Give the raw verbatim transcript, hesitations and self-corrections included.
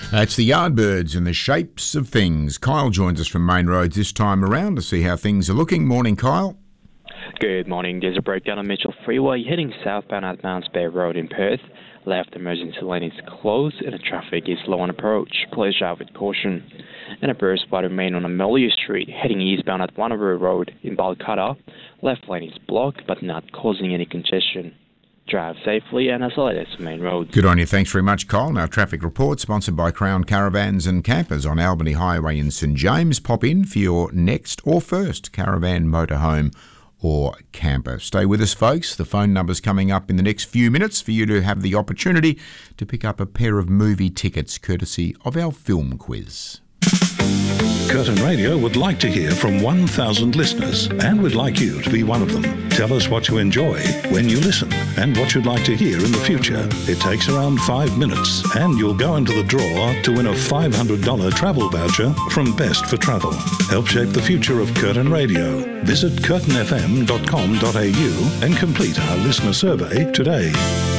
That's the Yardbirds and the Shapes of Things. Kyle joins us from Main Roads this time around to see how things are looking. Morning, Kyle. Good morning. There's a breakdown on Mitchell Freeway heading southbound at Mounts Bay Road in Perth. Left emergency lane is closed and the traffic is slow on approach. Please drive with caution. And a burst spider remain on Amelia Street heading eastbound at Wanneroo Road in Balcutta. Left lane is blocked but not causing any congestion. Drive safely, and that's the latest Main Roads. Good on you. Thanks very much, Kyle. Now, traffic report sponsored by Crown Caravans and Campers on Albany Highway in St James. Pop in for your next or first caravan, motorhome or camper. Stay with us, folks. The phone number's coming up in the next few minutes for you to have the opportunity to pick up a pair of movie tickets courtesy of our film quiz. Curtin Radio would like to hear from one thousand listeners, and we'd like you to be one of them. Tell us what you enjoy when you listen and what you'd like to hear in the future. It takes around five minutes, and you'll go into the draw to win a five hundred dollars travel voucher from Best for Travel. Help shape the future of Curtin Radio. Visit curtin f m dot com dot a u and complete our listener survey today.